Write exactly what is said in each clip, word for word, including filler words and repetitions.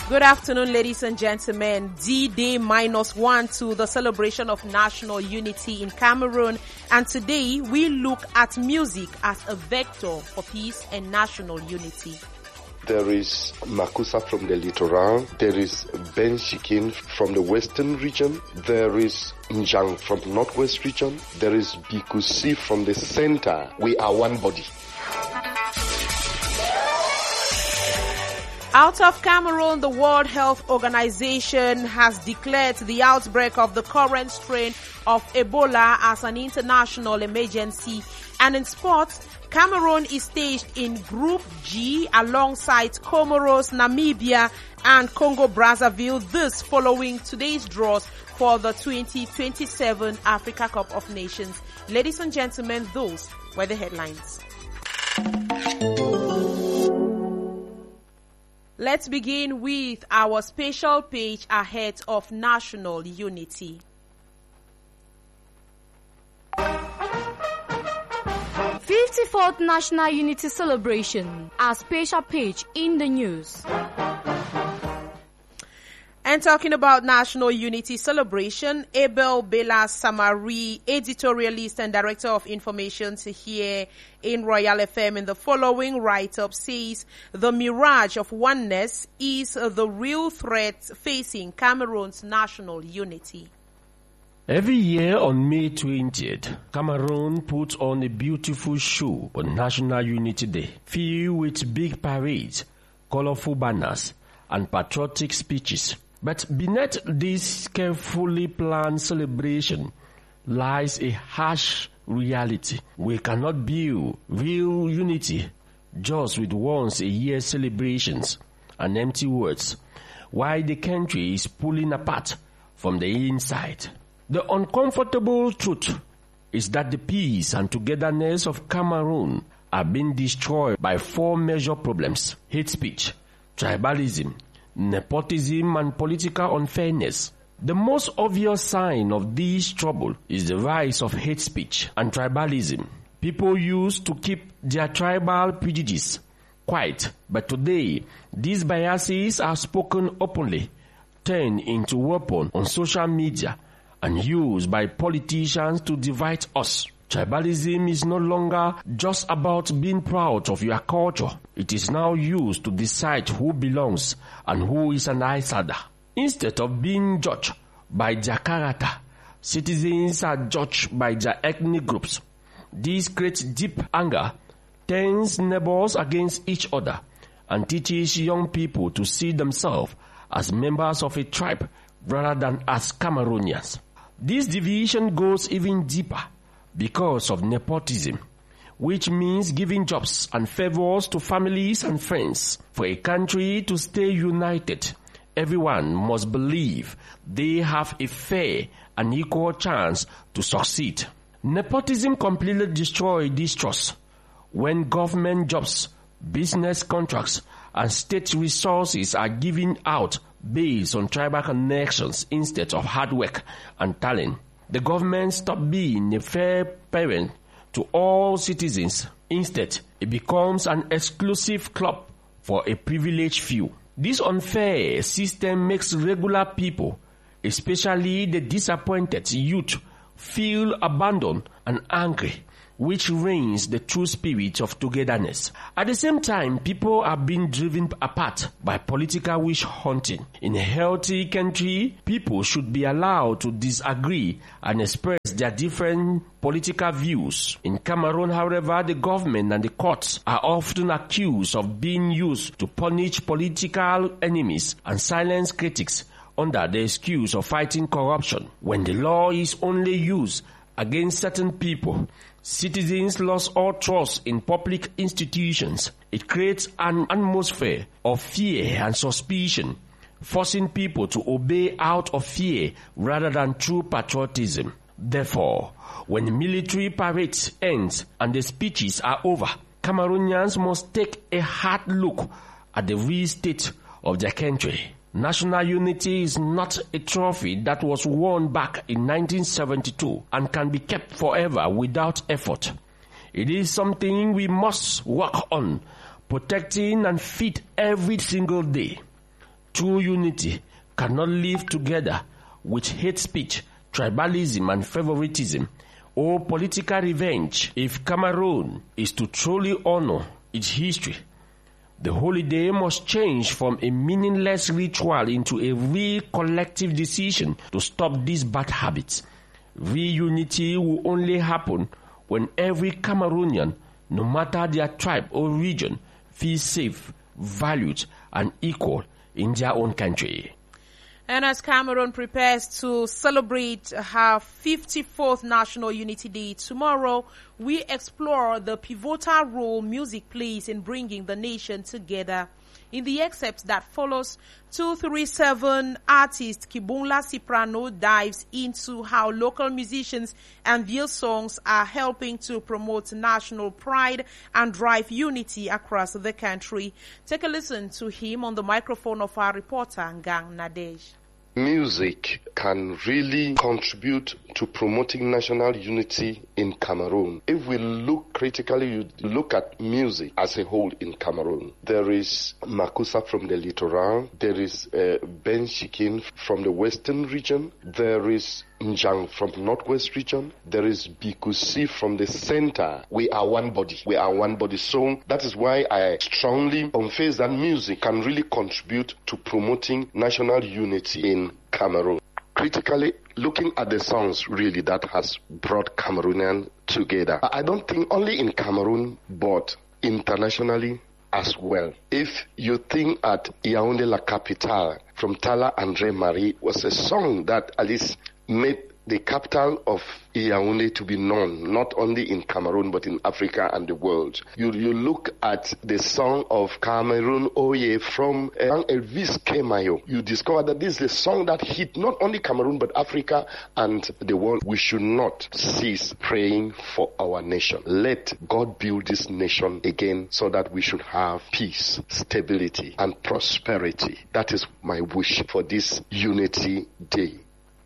Good afternoon, ladies and gentlemen. D-Day minus one to the celebration of national unity in Cameroon. And today we look at music as a vector for peace and national unity. There is Makusa from the littoral. There is Ben Shikin from the western region. There is Njang from the northwest region. There is Bikusi from the center. We are one body. Out of Cameroon, the World Health Organization has declared the outbreak of the current strain of Ebola as an international emergency. And in sports, Cameroon is staged in Group G alongside Comoros, Namibia, and Congo-Brazzaville. This following today's draws for the twenty twenty-seven Africa Cup of Nations. Ladies and gentlemen, those were the headlines. Let's begin with our special page ahead of national unity. fifty-fourth National Unity Celebration, our special page in the news. And talking about National Unity Celebration, Abel Bella Samari, editorialist and director of information here in Royal F M, in the following write-up says the mirage of oneness is the real threat facing Cameroon's national unity. Every year on May twentieth, Cameroon puts on a beautiful show on National Unity Day, filled with big parades, colorful banners, and patriotic speeches. But beneath this carefully planned celebration lies a harsh reality. We cannot build real unity just with once a year celebrations and empty words, while the country is pulling apart from the inside. The uncomfortable truth is that the peace and togetherness of Cameroon are being destroyed by four major problems: hate speech, tribalism, nepotism, and political unfairness. The most obvious sign of this trouble is the rise of hate speech and tribalism. People used to keep their tribal prejudice quiet, but today these biases are spoken openly, turned into weapons on social media, and used by politicians to divide us. Tribalism is no longer just about being proud of your culture. It is now used to decide who belongs and who is an outsider. Instead of being judged by their character, citizens are judged by their ethnic groups. This creates deep anger, turns neighbors against each other, and teaches young people to see themselves as members of a tribe rather than as Cameroonians. This division goes even deeper because of nepotism, which means giving jobs and favors to families and friends. For a country to stay united, everyone must believe they have a fair and equal chance to succeed. Nepotism completely destroys this trust. When government jobs, business contracts, and state resources are given out based on tribal connections instead of hard work and talent, the government stops being a fair parent to all citizens. Instead, it becomes an exclusive club for a privileged few. This unfair system makes regular people, especially the disappointed youth, feel abandoned and angry, which reigns the true spirit of togetherness. At the same time, people are being driven apart by political wish hunting. In a healthy country, people should be allowed to disagree and express their different political views. In Cameroon, however, the government and the courts are often accused of being used to punish political enemies and silence critics under the excuse of fighting corruption. When the law is only used against certain people, citizens lose all trust in public institutions. It creates an atmosphere of fear and suspicion, forcing people to obey out of fear rather than true patriotism. Therefore, when the military parades ends and the speeches are over, Cameroonians must take a hard look at the real state of their country. National unity is not a trophy that was won back in nineteen seventy-two and can be kept forever without effort. It is something we must work on, protecting and feed every single day. True unity cannot live together with hate speech, tribalism and favoritism, or political revenge. If Cameroon is to truly honor its history, the holiday must change from a meaningless ritual into a real collective decision to stop these bad habits. Real unity will only happen when every Cameroonian, no matter their tribe or region, feels safe, valued, and equal in their own country. And as Cameroon prepares to celebrate her fifty-fourth National Unity Day tomorrow, we explore the pivotal role music plays in bringing the nation together. In the excerpt that follows, two thirty-seven artist Kibunla Soprano dives into how local musicians and their songs are helping to promote national pride and drive unity across the country. Take a listen to him on the microphone of our reporter, Ngang Nadej. Music can really contribute to promoting national unity in Cameroon. If we look critically, you look at music as a whole in Cameroon. There is Makusa from the littoral. There is uh, Ben Shikin from the western region. There is Njang from the northwest region. There is Bikusi from the center. We are one body. We are one body. So that is why I strongly confess that music can really contribute to promoting national unity in Cameroon. Critically, looking at the songs really that has brought Cameroonians together. I don't think only in Cameroon, but internationally as well. If you think at Yaoundé La Capitale from Tala Andre Marie was a song that at least made the capital of Yaoundé to be known, not only in Cameroon, but in Africa and the world. You you look at the song of Cameroon Oye from uh, Elvis Kemayo. You discover that this is a song that hit not only Cameroon, but Africa and the world. We should not cease praying for our nation. Let God build this nation again so that we should have peace, stability, and prosperity. That is my wish for this Unity Day.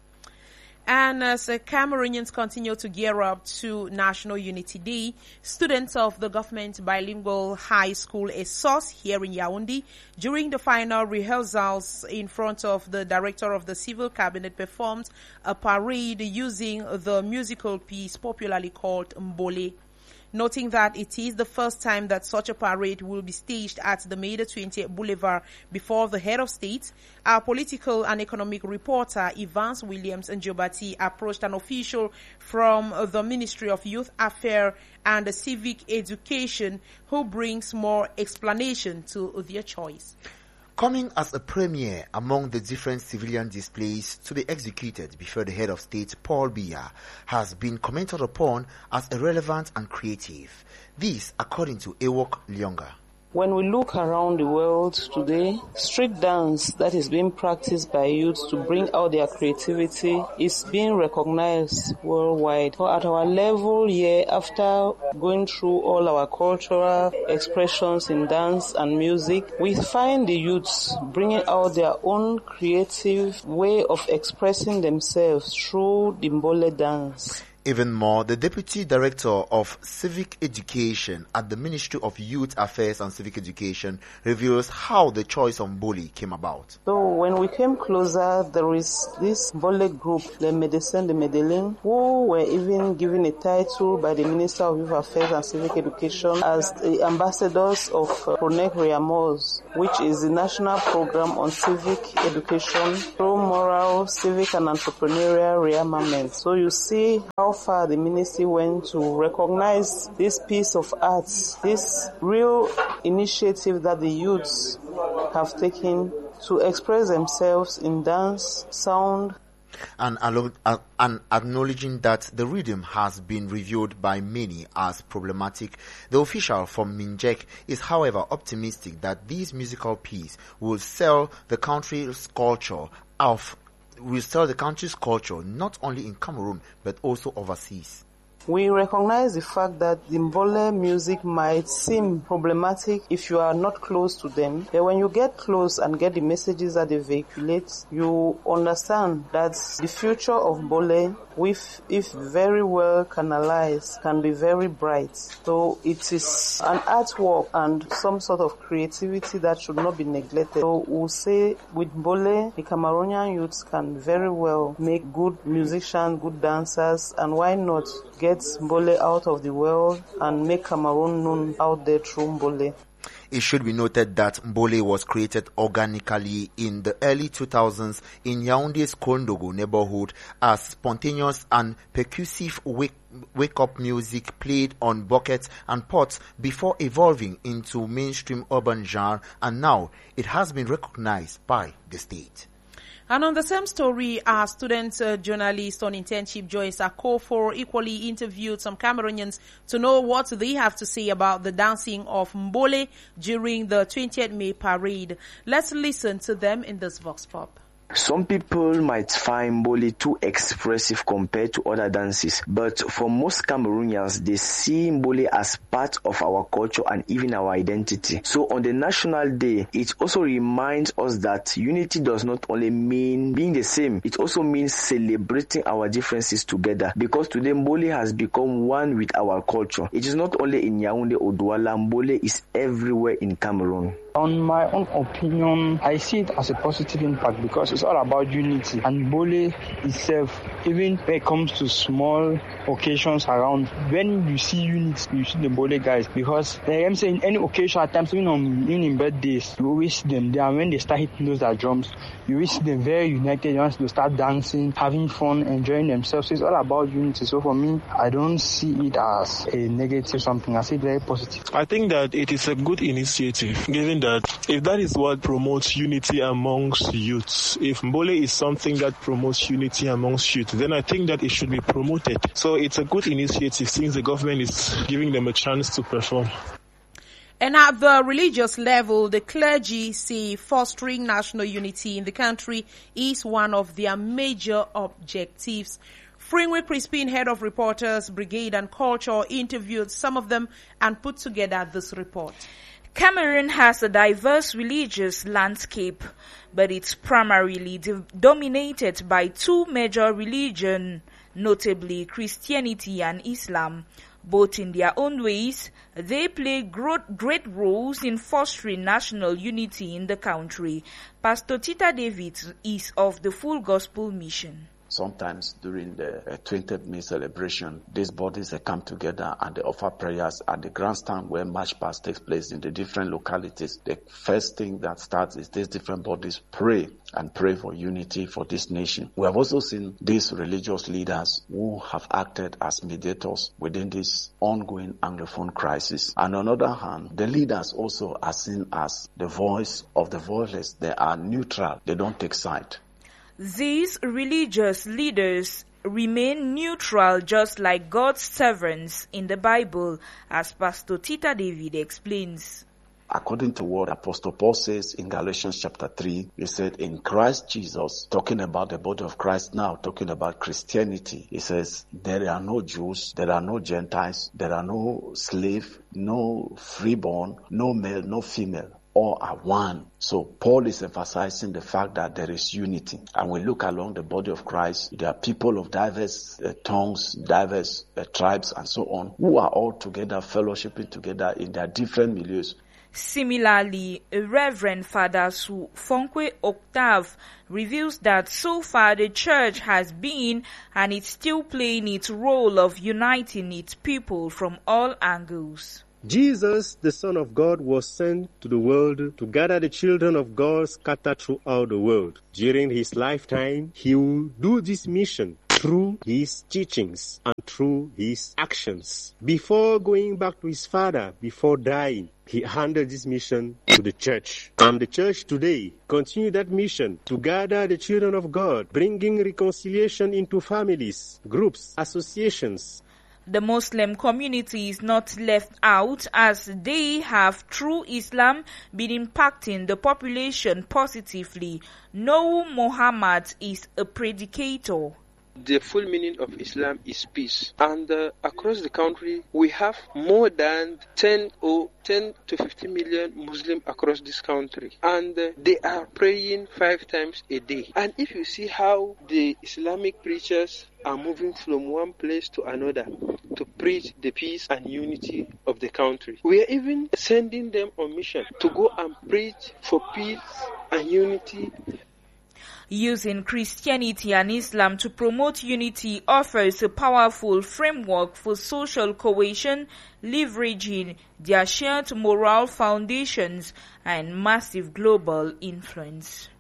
And as uh, Cameroonians continue to gear up to National Unity Day, students of the government bilingual high school E S O S here in Yaoundé, during the final rehearsals in front of the director of the civil cabinet, performed a parade using the musical piece popularly called Mbole. Noting that it is the first time that such a parade will be staged at the Maida twentieth Boulevard before the head of state, our political and economic reporter Evans Williams Njobati approached an official from the Ministry of Youth Affairs and Civic Education who brings more explanation to their choice. Coming as a premiere among the different civilian displays to be executed before the head of state, Paul Biya, has been commented upon as irrelevant and creative. This, according to Ewok Lyonga. When we look around the world today, street dance that is being practiced by youth to bring out their creativity is being recognized worldwide. But at our level here, after going through all our cultural expressions in dance and music, we find the youths bringing out their own creative way of expressing themselves through the Mbole dance. Even more, the Deputy Director of Civic Education at the Ministry of Youth Affairs and Civic Education reveals how the choice of Mbole came about. So when we came closer, there is this Mbole group, the Médecins de Medellin, who were even given a title by the Minister of Youth Affairs and Civic Education as the ambassadors of Pronek Reamos, which is the national program on civic education, pro-moral, civic and entrepreneurial rearmament. So you see how far the ministry went to recognize this piece of art, this real initiative that the youths have taken to express themselves in dance, sound, and, and acknowledging that the rhythm has been reviewed by many as problematic. The official from Minjek is, however, optimistic that this musical piece will sell the country's culture of will sell the country's culture not only in Cameroon but also overseas. We recognize the fact that the Mbole music might seem problematic if you are not close to them, but when you get close and get the messages that they vehiculate, you understand that the future of Mbole, if, if very well canalized, can be very bright. So it is an artwork and some sort of creativity that should not be neglected. So we'll say with Mbole, the Cameroonian youths can very well make good musicians, good dancers, and why not get Mbole out of the world and make Cameroon known out there through Mbole. It should be noted that Mbole was created organically in the early two thousands in Yaounde's Kondogo neighborhood as spontaneous and percussive wake, wake-up music played on buckets and pots before evolving into mainstream urban genre, and now it has been recognized by the state. And on the same story, our student uh, journalist on internship, Joyce Akofo, equally interviewed some Cameroonians to know what they have to say about the dancing of Mbole during the twentieth May parade. Let's listen to them in this Vox Pop. Some people might find Mbole too expressive compared to other dances, but for most Cameroonians, they see Mbole as part of our culture and even our identity. So on the National Day, it also reminds us that unity does not only mean being the same, it also means celebrating our differences together, because today Mbole has become one with our culture. It is not only in Yaounde or Douala, Mbole is everywhere in Cameroon. On my own opinion, I see it as a positive impact because it's all about unity. And Mbole itself, even when it comes to small occasions around, when you see unity, you see the Mbole guys. Because like I'm saying, any occasion at times, even on even in birthdays, you always see them there. And when they start hitting those drums, you always see them very united. Once they start dancing, having fun, enjoying themselves. So it's all about unity. So for me, I don't see it as a negative something. I see it very positive. I think that it is a good initiative, given that if that is what promotes unity amongst youths, if Mbole is something that promotes unity amongst youth, then I think that it should be promoted. So it's a good initiative since the government is giving them a chance to perform. And at the religious level, the clergy say fostering national unity in the country is one of their major objectives. Frinwe Crispin, head of Reporters Brigade and Culture, interviewed some of them and put together this report. Cameroon has a diverse religious landscape, but it's primarily dominated by two major religions, notably Christianity and Islam. Both in their own ways, they play great roles in fostering national unity in the country. Pastor Tita David is of the Full Gospel Mission. Sometimes during the twentieth May celebration, these bodies they come together and they offer prayers at the grandstand where march past takes place in the different localities. The first thing that starts is these different bodies pray and pray for unity for this nation. We have also seen these religious leaders who have acted as mediators within this ongoing Anglophone crisis. And on the other hand, the leaders also are seen as the voice of the voiceless. They are neutral. They don't take side. These religious leaders remain neutral just like God's servants in the Bible, as Pastor Tita David explains. According to what Apostle Paul says in Galatians chapter three, he said in Christ Jesus, talking about the body of Christ now, talking about Christianity, he says there are no Jews, there are no Gentiles, there are no slave, no freeborn, no male, no female. All are one. So Paul is emphasizing the fact that there is unity. And we look along the body of Christ, there are people of diverse uh, tongues, diverse uh, tribes and so on, who are all together, fellowshipping together in their different milieus. Similarly, Reverend Father Su Fonkwe Octave reveals that so far the church has been and it's still playing its role of uniting its people from all angles. Jesus, the Son of God, was sent to the world to gather the children of God scattered throughout the world. During his lifetime, he will do this mission through his teachings and through his actions. Before going back to his Father, before dying, he handed this mission to the church. And the church today continue that mission to gather the children of God, bringing reconciliation into families, groups, associations. The Muslim community is not left out, as they have, through Islam, been impacting the population positively. No Muhammad is a predicator. The full meaning of Islam is peace. And uh, across the country, we have more than ten or ten to fifteen million Muslims across this country. And uh, they are praying five times a day. And if you see how the Islamic preachers are moving from one place to another to preach the peace and unity of the country, we are even sending them on mission to go and preach for peace and unity. Using Christianity and Islam to promote unity offers a powerful framework for social cohesion, leveraging their shared moral foundations and massive global influence.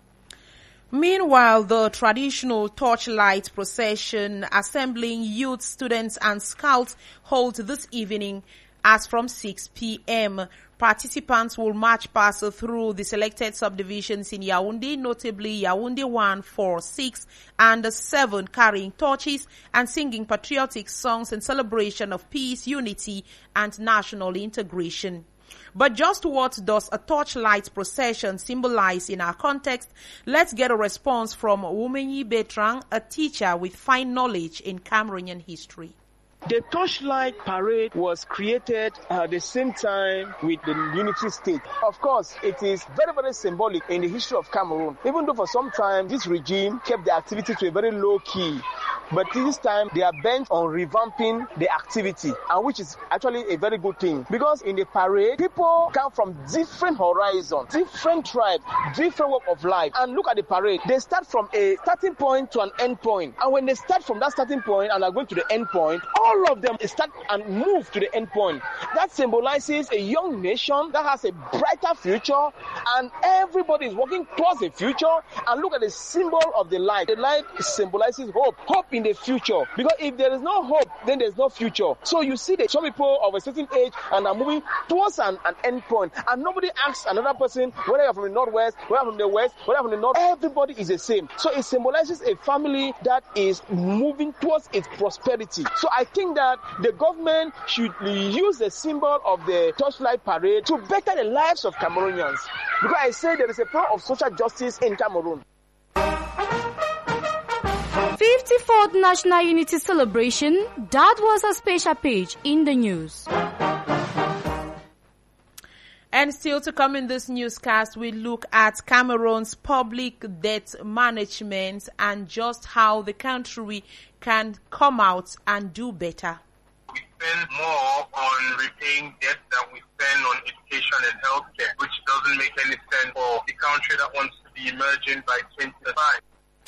Meanwhile, the traditional torchlight procession assembling youth, students and scouts holds this evening as from six p.m. Participants will march past through the selected subdivisions in Yaoundé, notably Yaoundé one, four, six, and seven, carrying torches and singing patriotic songs in celebration of peace, unity, and national integration. But just what does a torchlight procession symbolize in our context? Let's get a response from Wumenyi Bertrand, a teacher with fine knowledge in Cameroonian history. The torchlight parade was created at the same time with the unity state. Of course, it is very, very symbolic in the history of Cameroon. Even though for some time this regime kept the activity to a very low key, but this time they are bent on revamping the activity, and which is actually a very good thing. Because in the parade, people come from different horizons, different tribes, different walk of life. And look at the parade. They start from a starting point to an end point. And when they start from that starting point and are going to the end point, all of them start and move to the end point. That symbolizes a young nation that has a brighter future, and everybody is working towards the future. And look at the symbol of the light. The light symbolizes hope. Hope in the future. Because if there is no hope, then there's no future. So you see that some people of a certain age and are moving towards an, an end point. And nobody asks another person whether you're from the northwest, whether from the west, whether from the north. Everybody is the same. So it symbolizes a family that is moving towards its prosperity. So I think that the government should use the symbol of the torchlight parade to better the lives of Cameroonians. Because I say there is a power of social justice in Cameroon. fifty-fourth National Unity Celebration, that was a special page in the news. And still to come in this newscast, we look at Cameroon's public debt management and just how the country can come out and do better. We spend more on repaying debt than we spend on education and healthcare, which doesn't make any sense for the country that wants to be emerging by twenty thirty-five.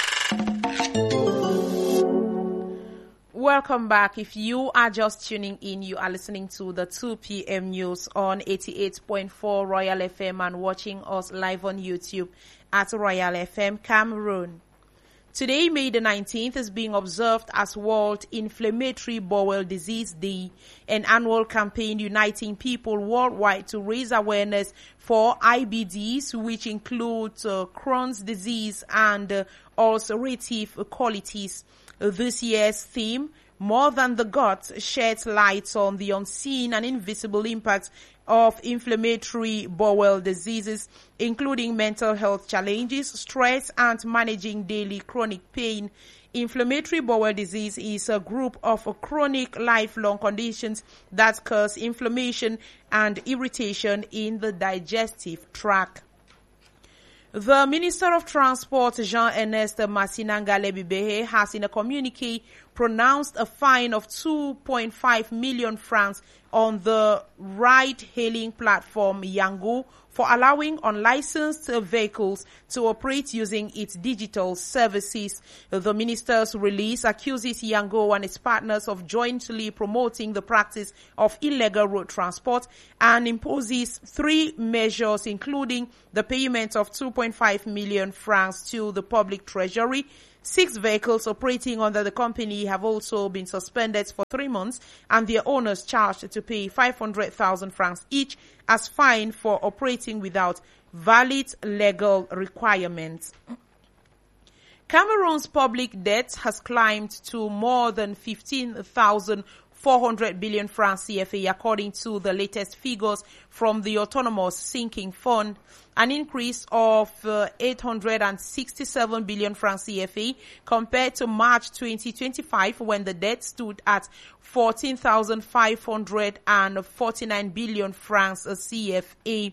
Welcome back. If you are just tuning in, you are listening to the two p.m. news on eighty-eight point four Royal F M and watching us live on YouTube at Royal F M Cameroon. Today, May the nineteenth, is being observed as World Inflammatory Bowel Disease Day, an annual campaign uniting people worldwide to raise awareness for I B Ds, which includes uh, Crohn's disease and uh, ulcerative colitis. This year's theme, More Than the Gut, sheds light on the unseen and invisible impacts of inflammatory bowel diseases, including mental health challenges, stress, and managing daily chronic pain. Inflammatory bowel disease is a group of chronic lifelong conditions that cause inflammation and irritation in the digestive tract. The Minister of Transport, Jean-Ernest Massinanga-Lebibehe, has in a communique pronounced a fine of two point five million francs on the ride-hailing platform Yango for allowing unlicensed vehicles to operate using its digital services. The minister's release accuses Yango and its partners of jointly promoting the practice of illegal road transport and imposes three measures, including the payment of two point five million francs to the public treasury. Six vehicles operating under the company have also been suspended for three months and their owners charged to pay five hundred thousand francs each as fine for operating without valid legal requirements. Cameroon's public debt has climbed to more than fifteen thousand four hundred billion francs C F A, according to the latest figures from the Autonomous Sinking Fund. an increase of uh, eight hundred sixty-seven billion francs C F A compared to March twenty twenty-five, when the debt stood at fourteen thousand five hundred forty-nine billion francs C F A.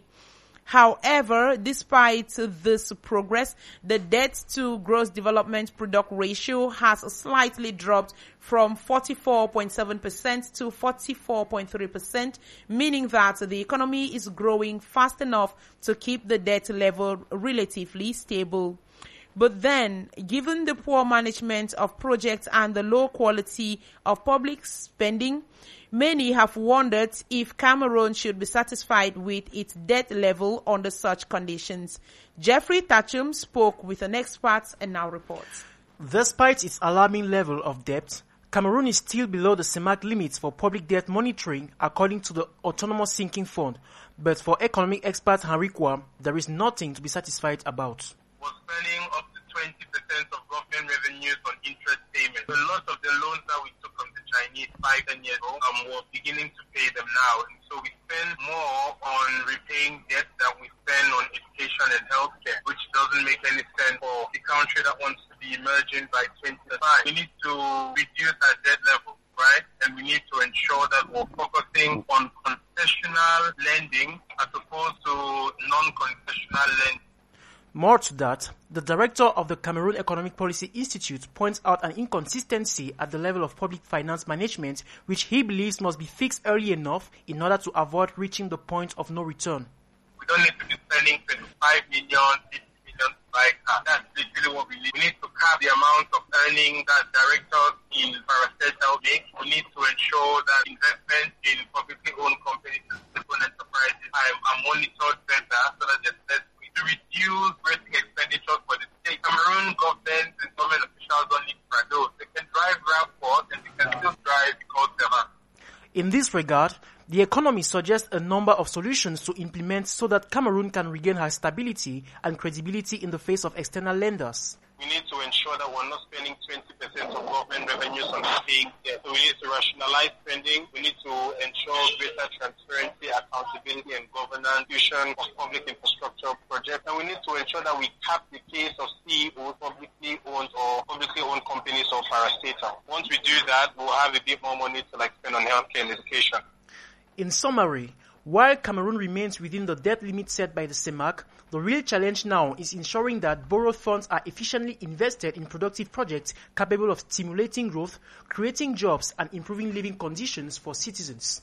However, despite this progress, the debt to gross development product ratio has slightly dropped from forty-four point seven percent to forty-four point three percent, meaning that the economy is growing fast enough to keep the debt level relatively stable. But then, given the poor management of projects and the low quality of public spending, many have wondered if Cameroon should be satisfied with its debt level under such conditions. Jeffrey Tachum spoke with an expert and now reports. Despite its alarming level of debt, Cameroon is still below the CEMAC limits for public debt monitoring, according to the Autonomous Sinking Fund. But for economic expert Henri Kwam, there is nothing to be satisfied about. Was spending up to twenty percent of government revenues on interest payments. A lot of the loans that we took from the Chinese five, ten years ago, um, we're beginning to pay them now. And so we spend more on repaying debt than we spend on education and healthcare, which doesn't make any sense for the country that wants to be emerging by twenty thirty-five. We need to reduce our debt level, right? And we need to ensure that we're focusing on concessional lending as opposed to non-concessional lending. More to that, the director of the Cameroon Economic Policy Institute points out an inconsistency at the level of public finance management, which he believes must be fixed early enough in order to avoid reaching the point of no return. We don't need to be spending twenty-five million, fifty million to buy cars. That's literally what we need. We need to cap the amount of earning that directors in parastatal make. We need to ensure that investment in publicly owned companies and state-owned enterprises are, are monitored better so that there's less to reduce rating expenditures for the state. Cameroon government and government officials don't need Prado. They can drive rapport and they can still drive because they are. In this regard, the economy suggests a number of solutions to implement so that Cameroon can regain her stability and credibility in the face of external lenders. We need to ensure that we're not spending twenty percent of government revenues on paying debt. So we need to rationalize spending. We need to ensure greater transparency, accountability, and governance of public infrastructure projects. And we need to ensure that we cap the case of C E Os, publicly owned or publicly owned companies or parastatal. Once we do that, we'll have a bit more money to like spend on healthcare and education. In summary, while Cameroon remains within the debt limit set by the CEMAC, the real challenge now is ensuring that borrowed funds are efficiently invested in productive projects capable of stimulating growth, creating jobs, and improving living conditions for citizens.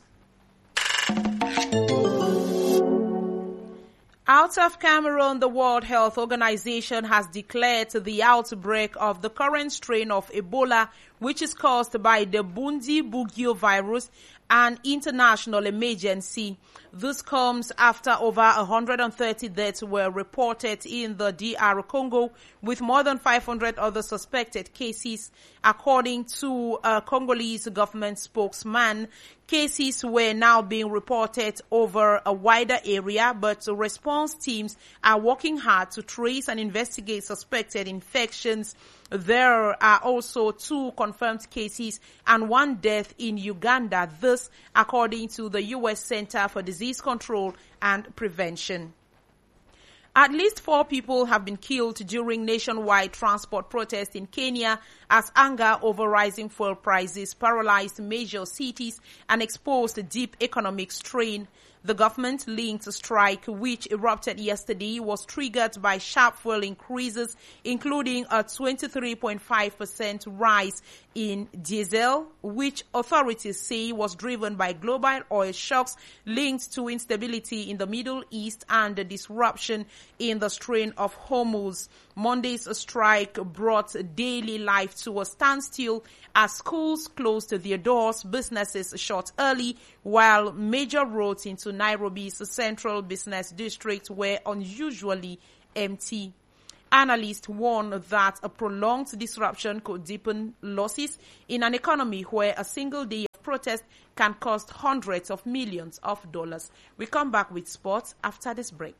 Out of Cameroon, the World Health Organization has declared the outbreak of the current strain of Ebola, which is caused by the Bundibugyo virus, an international emergency. This comes after over one hundred thirty deaths were reported in the D R Congo, with more than five hundred other suspected cases. According to a Congolese government spokesman, cases were now being reported over a wider area, but response teams are working hard to trace and investigate suspected infections. There are also two confirmed cases and one death in Uganda, this according to the U S Center for Disease Control and Prevention. At least four people have been killed during nationwide transport protests in Kenya as anger over rising fuel prices paralyzed major cities and exposed deep economic strain. The government-linked strike, which erupted yesterday, was triggered by sharp fuel increases, including a twenty-three point five percent rise in diesel, which authorities say was driven by global oil shocks linked to instability in the Middle East and the disruption in the Strait of Hormuz. Monday's strike brought daily life to a standstill as schools closed their doors, businesses shut early, while major roads into Nairobi's central business district were unusually empty. Analysts warn that a prolonged disruption could deepen losses in an economy where a single day of protest can cost hundreds of millions of dollars. We come back with sports after this break.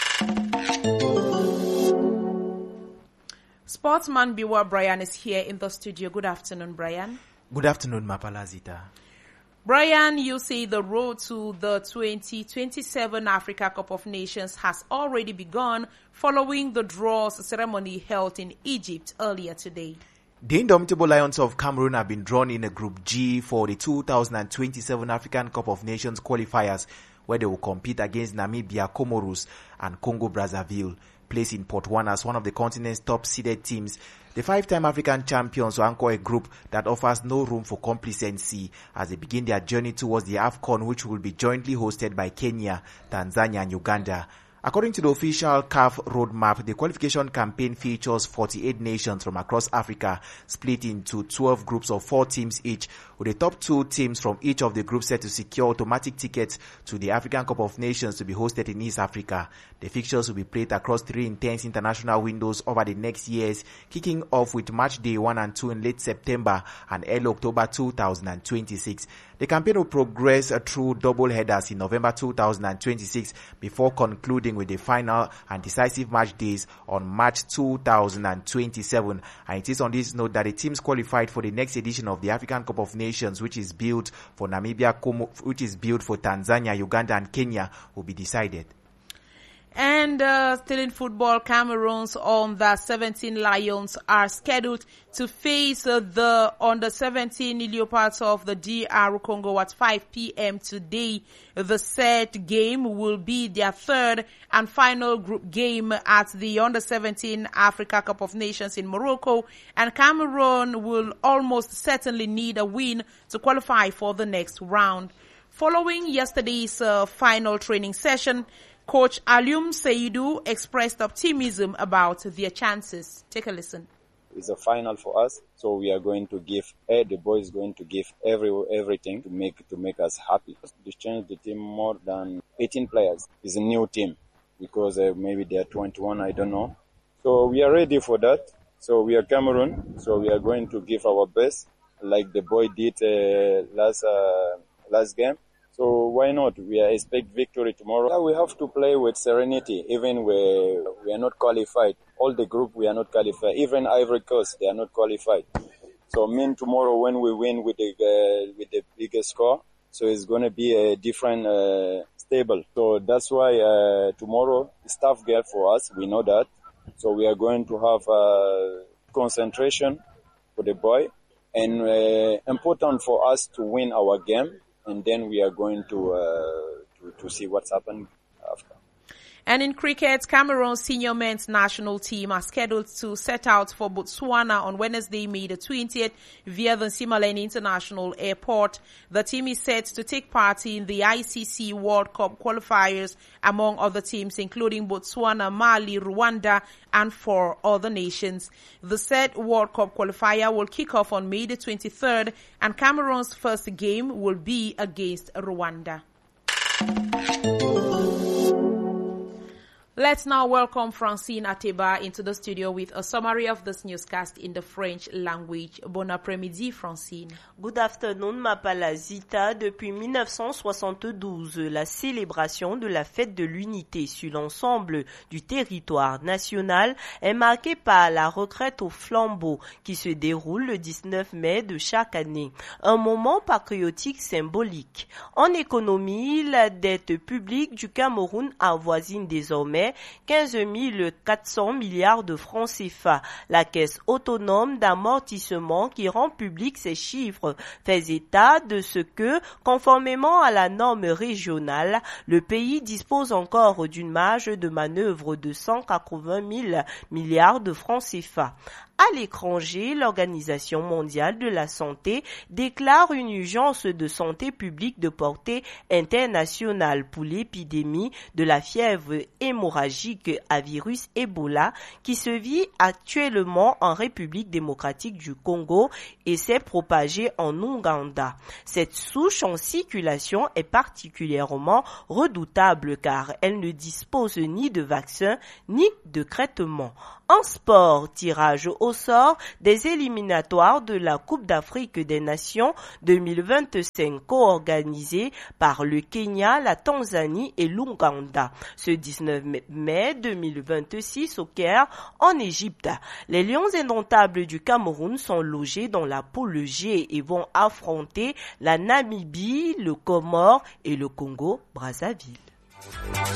Sportsman Biwa Brian is here in the studio. Good afternoon, Brian. Good afternoon, Mapalazita. Brian, you say the road to the twenty twenty-seven Africa Cup of Nations has already begun following the draws ceremony held in Egypt earlier today. The Indomitable Lions of Cameroon have been drawn in a Group G for the two thousand twenty-seven African Cup of Nations qualifiers, where they will compete against Namibia, Comoros, and Congo-Brazzaville. Placed in Pot one as one of the continent's top-seeded teams, the five-time African champions will anchor a group that offers no room for complacency as they begin their journey towards the AFCON, which will be jointly hosted by Kenya, Tanzania, and Uganda. According to the official C A F roadmap, the qualification campaign features forty-eight nations from across Africa, split into twelve groups of four teams each, with the top two teams from each of the groups set to secure automatic tickets to the African Cup of Nations to be hosted in East Africa. The fixtures will be played across three intense international windows over the next years, kicking off with match day one and two in late September and early October two thousand twenty-six. The campaign will progress through double headers in November two thousand twenty-six before concluding with the final and decisive match days on March two thousand twenty-seven. And it is on this note that the teams qualified for the next edition of the African Cup of Nations, which is built for Namibia, which is built for Tanzania, Uganda, and Kenya, will be decided. And uh, still in football, Cameroon's under seventeen Lions are scheduled to face uh, the under seventeen Leopards of the D R Congo at five p.m. today. The set game will be their third and final group game at the under seventeen Africa Cup of Nations in Morocco, and Cameroon will almost certainly need a win to qualify for the next round. Following yesterday's uh, final training session, Coach Alium Seydou expressed optimism about their chances. Take a listen. It's a final for us, so we are going to give, eh, the boys going to give every everything to make to make us happy. They changed the team more than eighteen players. It's a new team because uh, maybe they are twenty-one, I don't know. So we are ready for that. So we are Cameroon, so we are going to give our best, like the boy did uh, last uh, last game. So why not? We expect victory tomorrow. Yeah, we have to play with serenity, even we we are not qualified. All the group we are not qualified. Even Ivory Coast, they are not qualified. So mean tomorrow when we win with the uh, with the biggest score, so it's going to be a different uh, stable. So that's why uh, tomorrow is tough game for us. We know that. So we are going to have uh, concentration for the boy, and uh, important for us to win our game. And then we are going to, uh, to to see what's happened after. And in cricket, Cameroon's senior men's national team are scheduled to set out for Botswana on Wednesday, May the twentieth, via the Simalene International Airport. The team is set to take part in the I C C World Cup qualifiers, among other teams, including Botswana, Mali, Rwanda, and four other nations. The said World Cup qualifier will kick off on May the twenty-third, and Cameroon's first game will be against Rwanda. Let's now welcome Francine Ateba into the studio with a summary of this newscast in the French language. Bon après-midi, Francine. Good afternoon, m'appelle Zita. Depuis mille neuf cent soixante-douze, la célébration de la fête de l'unité sur l'ensemble du territoire national est marquée par la retraite au flambeau qui se déroule le dix-neuf mai de chaque année. Un moment patriotique symbolique. En économie, la dette publique du Cameroun avoisine désormais quinze mille quatre cents milliards de francs C F A. La caisse autonome d'amortissement qui rend public ces chiffres fait état de ce que, conformément à la norme régionale, le pays dispose encore d'une marge de manœuvre de cent quatre-vingt mille milliards de francs C F A. À l'étranger, l'Organisation mondiale de la santé déclare une urgence de santé publique de portée internationale pour l'épidémie de la fièvre hémorragique à virus Ebola qui se vit actuellement en République démocratique du Congo et s'est propagée en Ouganda. Cette souche en circulation est particulièrement redoutable car elle ne dispose ni de vaccin ni de traitement. En sport, tirage au au sort des éliminatoires de la Coupe d'Afrique des Nations deux mille vingt-cinq co-organisée par le Kenya, la Tanzanie et l'Ouganda. Ce dix-neuf mai deux mille vingt-six au Caire, en Égypte. Les Lions indomptables du Cameroun sont logés dans la poule G et vont affronter la Namibie, le Comore et le Congo-Brazzaville.